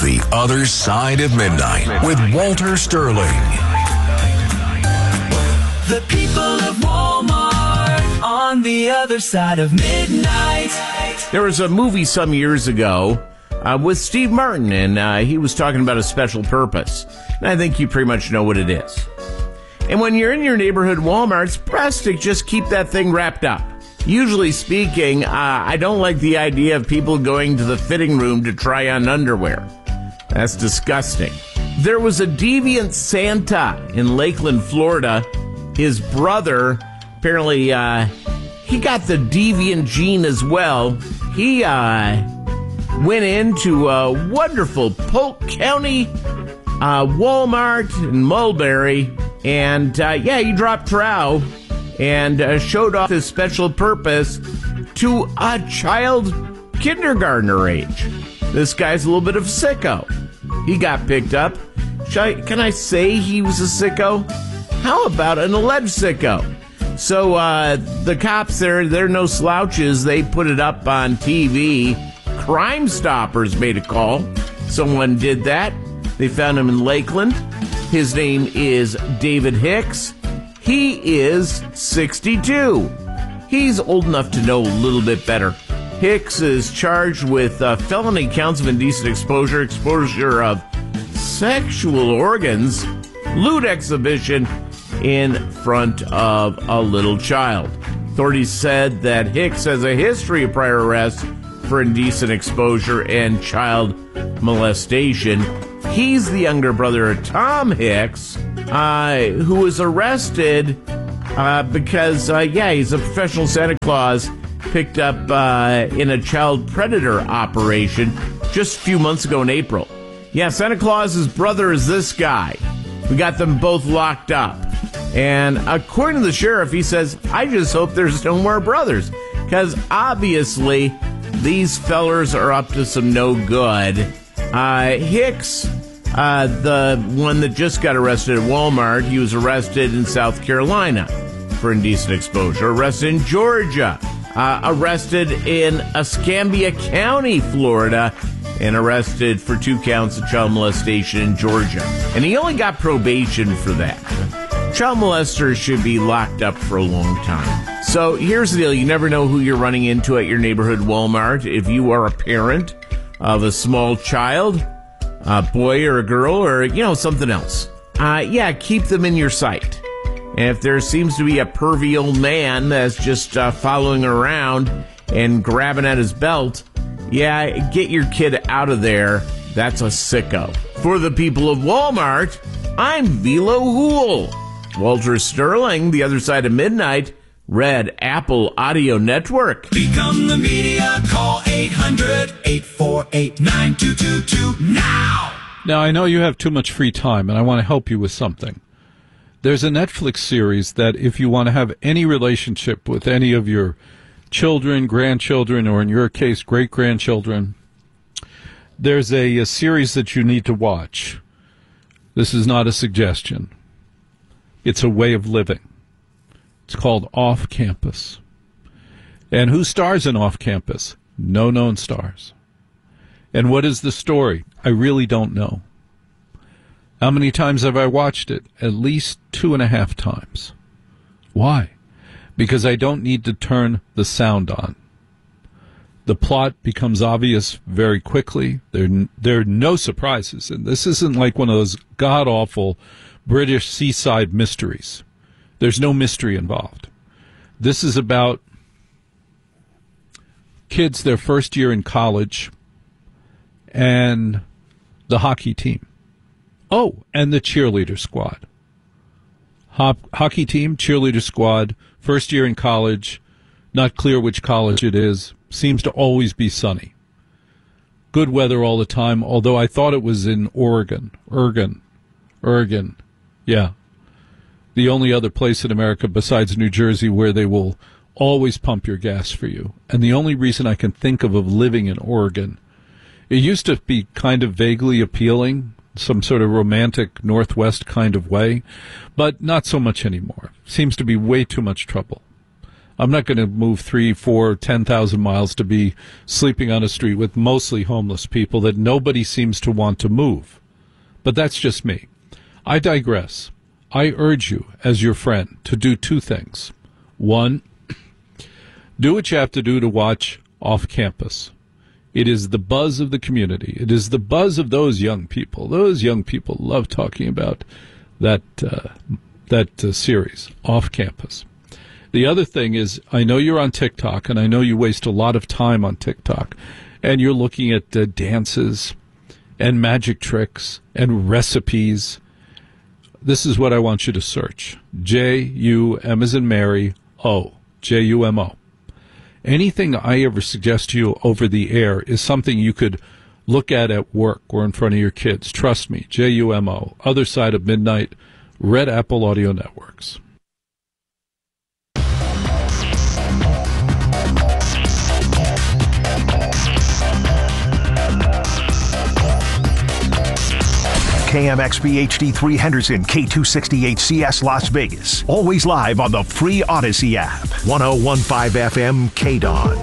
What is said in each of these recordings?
The Other Side of Midnight with Walter Sterling. The people of Walmart on the other side of midnight. There was a movie some years ago with Steve Martin, and he was talking about a special purpose. And I think you pretty much know what it is. And when you're in your neighborhood Walmart, it's best to just keep that thing wrapped up. Usually speaking, I don't like the idea of people going to the fitting room to try on underwear. That's disgusting. There was a deviant Santa in Lakeland, Florida. His brother, apparently, he got the deviant gene as well. He went into a wonderful Polk County Walmart in Mulberry, and he dropped trow and showed off his special purpose to a child kindergartner age. This guy's a little bit of a sicko. He got picked up. Can I say he was a sicko? How about an alleged sicko? So the cops, they're no slouches. They put it up on TV. Crime Stoppers made a call. Someone did that. They found him in Lakeland. His name is David Hicks. He is 62. He's old enough to know a little bit better. Hicks is charged with felony counts of indecent exposure of sexual organs, lewd exhibition in front of a little child. Authorities said that Hicks has a history of prior arrests for indecent exposure and child molestation. He's the younger brother of Tom Hicks, who was arrested because, he's a professional Santa Claus picked up in a child predator operation just a few months ago in April. Yeah, Santa Claus's brother is this guy. We got them both locked up. And according to the sheriff, he says, I just hope there's no more brothers. Because obviously, these fellers are up to some no good. Hicks, the one that just got arrested at Walmart, he was arrested in South Carolina for indecent exposure. Arrested in Georgia. Arrested in Escambia County, Florida. And arrested for 2 counts of child molestation in Georgia. And he only got probation for that. Child molesters should be locked up for a long time. So here's the deal. You never know who you're running into at your neighborhood Walmart. If you are a parent of a small child, a boy or a girl, or, something else. Keep them in your sight. And if there seems to be a pervy old man that's just following around and grabbing at his belt, get your kid out of there. That's a sicko. For the people of Walmart, I'm Velo Hool. Walter Sterling, The Other Side of Midnight, Red Apple Audio Network. Become the media. Call 800-848-9222 now. Now, I know you have too much free time, and I want to help you with something. There's a Netflix series that if you want to have any relationship with any of your children, grandchildren, or in your case, great-grandchildren, there's a series that you need to watch. This is not a suggestion. It's a way of living. It's called Off Campus. And who stars in Off Campus? No known stars. And what is the story? I really don't know. How many times have I watched it? At least 2.5 times. Why? Because I don't need to turn the sound on. The plot becomes obvious very quickly. There are no surprises. And this isn't like one of those god-awful British seaside mysteries. There's no mystery involved. This is about kids, their first year in college, and the hockey team. Oh, and the cheerleader squad. Hockey team, cheerleader squad, first year in college, not clear which college it is, seems to always be sunny. Good weather all the time, although I thought it was in Oregon. Yeah. The only other place in America besides New Jersey where they will always pump your gas for you. And the only reason I can think of living in Oregon, it used to be kind of vaguely appealing, some sort of romantic Northwest kind of way, but not so much anymore. Seems to be way too much trouble. I'm not going to move 3, 4, 10,000 miles to be sleeping on a street with mostly homeless people that nobody seems to want to move. But that's just me. I digress. I urge you, as your friend, to do 2 things. 1, do what you have to do to watch Off Campus. It is the buzz of the community. It is the buzz of those young people. Those young people love talking about that series, Off Campus. The other thing is, I know you're on TikTok, and I know you waste a lot of time on TikTok, and you're looking at dances and magic tricks and recipes. This is what I want you to search. J-U-M as in Mary, O. J-U-M-O. Anything I ever suggest to you over the air is something you could look at work or in front of your kids. Trust me, J-U-M-O. Other Side of Midnight, Red Apple Audio Networks. KMXB HD3 Henderson, K268CS Las Vegas. Always live on the free Odyssey app. 1015 FM KDON.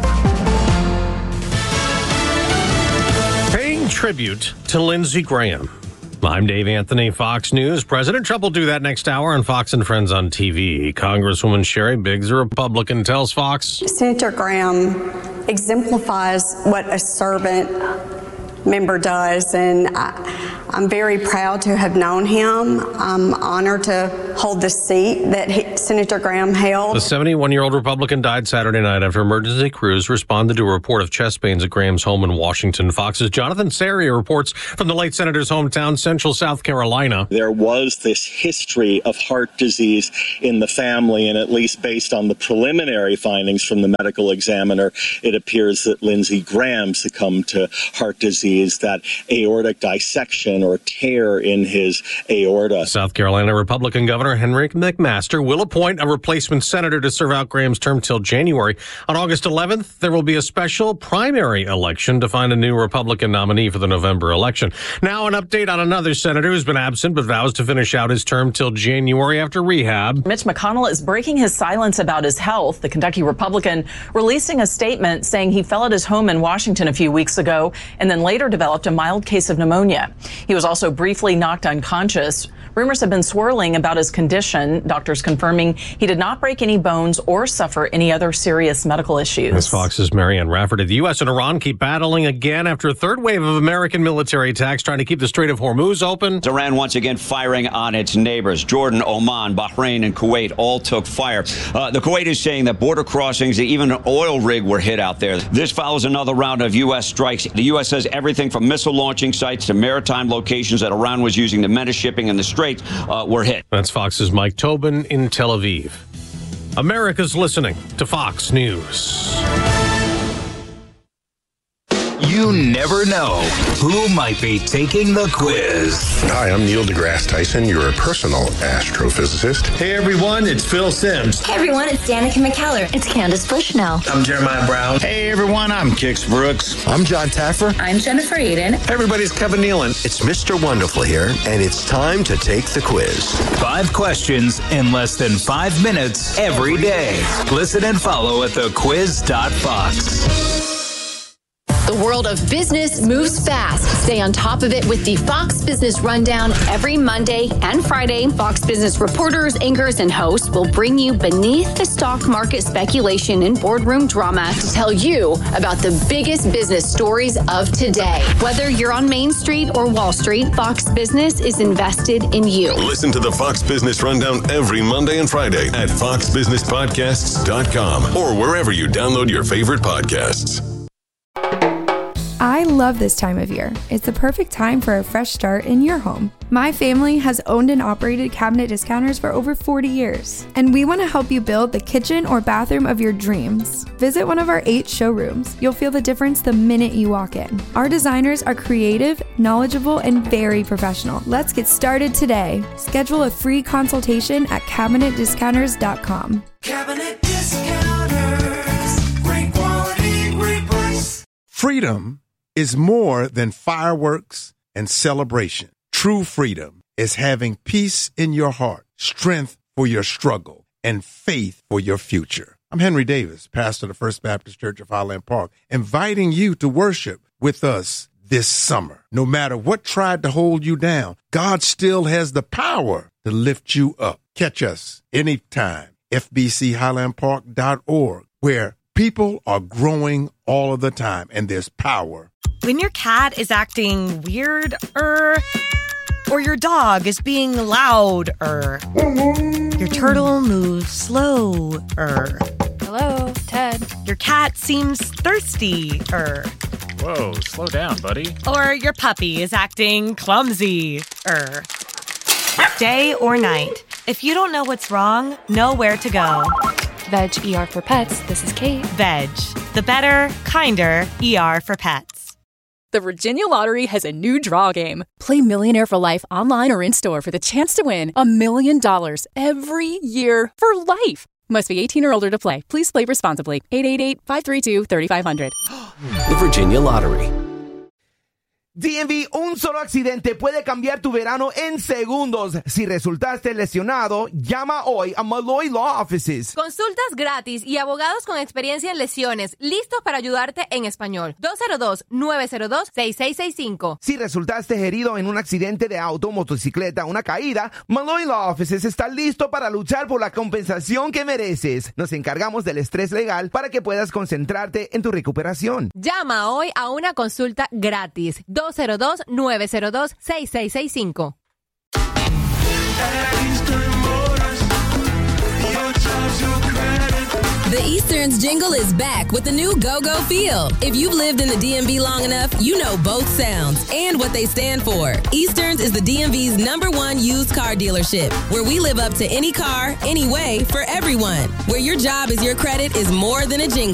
Paying tribute to Lindsey Graham. I'm Dave Anthony, Fox News. President Trump will do that next hour on Fox and Friends on TV. Congresswoman Sherry Biggs, a Republican, tells Fox. Senator Graham exemplifies what a servant member does, and I'm very proud to have known him. I'm honored to hold the seat that Senator Graham held. The 71-year-old Republican died Saturday night after emergency crews responded to a report of chest pains at Graham's home in Washington. Fox's Jonathan Seria reports from the late senator's hometown, Central South Carolina. There was this history of heart disease in the family, and at least based on the preliminary findings from the medical examiner, it appears that Lindsey Graham succumbed to heart disease, that aortic dissection or tear in his aorta. South Carolina Republican Governor Henry McMaster will appoint a replacement senator to serve out Graham's term till January. On August 11th, there will be a special primary election to find a new Republican nominee for the November election. Now an update on another senator who's been absent but vows to finish out his term till January after rehab. Mitch McConnell is breaking his silence about his health. The Kentucky Republican releasing a statement saying he fell at his home in Washington a few weeks ago and then later developed a mild case of pneumonia. He was also briefly knocked unconscious. Rumors have been swirling about his condition, doctors confirming he did not break any bones or suffer any other serious medical issues. As Fox's Marianne Rafferty, the U.S. and Iran keep battling again after a third wave of American military attacks trying to keep the Strait of Hormuz open. Iran once again firing on its neighbors. Jordan, Oman, Bahrain, and Kuwait all took fire. The Kuwait is saying that border crossings, even an oil rig were hit out there. This follows another round of U.S. strikes. The U.S. says everything from missile launching sites to maritime locations that Iran was using to menace shipping in the Strait were hit. That's Fox's Mike Tobin in Tel Aviv. America's listening to Fox News. You never know who might be taking the quiz. Hi, I'm Neil deGrasse Tyson, your personal astrophysicist. Hey everyone, it's Phil Simms. Hey everyone, it's Danica McKellar. It's Candace Bushnell. I'm Jeremiah Brown. Hey everyone, I'm Kix Brooks. I'm John Taffer. I'm Jennifer Aiden. Hey everybody, it's Kevin Nealon. It's Mr. Wonderful here, and it's time to take the quiz. 5 questions in less than 5 minutes every day. Listen and follow at thequiz.fox. The world of business moves fast. Stay on top of it with the Fox Business Rundown every Monday and Friday. Fox Business reporters, anchors, and hosts will bring you beneath the stock market speculation and boardroom drama to tell you about the biggest business stories of today. Whether you're on Main Street or Wall Street, Fox Business is invested in you. Listen to the Fox Business Rundown every Monday and Friday at foxbusinesspodcasts.com or wherever you download your favorite podcasts. I love this time of year. It's the perfect time for a fresh start in your home. My family has owned and operated Cabinet Discounters for over 40 years, and we want to help you build the kitchen or bathroom of your dreams. Visit one of our 8 showrooms. You'll feel the difference the minute you walk in. Our designers are creative, knowledgeable, and very professional. Let's get started today. Schedule a free consultation at CabinetDiscounters.com. Cabinet Discounters. Great quality, great price. Freedom is more than fireworks and celebration. True freedom is having peace in your heart, strength for your struggle, and faith for your future. I'm Henry Davis, pastor of the First Baptist Church of Highland Park, inviting you to worship with us this summer. No matter what tried to hold you down, God still has the power to lift you up. Catch us anytime. FBCHighlandPark.org, where people are growing all of the time, and there's power. When your cat is acting weird, or your dog is being loud, your turtle moves slow, Hello, Ted. Your cat seems thirsty, Whoa, slow down, buddy. Or your puppy is acting clumsy, Day or night, if you don't know what's wrong, know where to go. Veg ER for Pets, this is Kate. Veg, the better, kinder ER for pets. The Virginia Lottery has a new draw game. Play Millionaire for Life online or in-store for the chance to win $1 million every year for life. Must be 18 or older to play. Please play responsibly. 888-532-3500. The Virginia Lottery. DMV, un solo accidente puede cambiar tu verano en segundos. Si resultaste lesionado, llama hoy a Malloy Law Offices. Consultas gratis y abogados con experiencia en lesiones, listos para ayudarte en español. 202-902-6665. Si resultaste herido en un accidente de auto, motocicleta, una caída, Malloy Law Offices está listo para luchar por la compensación que mereces. Nos encargamos del estrés legal para que puedas concentrarte en tu recuperación. Llama hoy a una consulta gratis. 202-902-6665. The Easterns jingle is back with the new Go-Go Feel. If you've lived in the DMV long enough, you know both sounds and what they stand for. Easterns is the DMV's #1 used car dealership, where we live up to any car, any way, for everyone. Where your job is your credit is more than a jingle.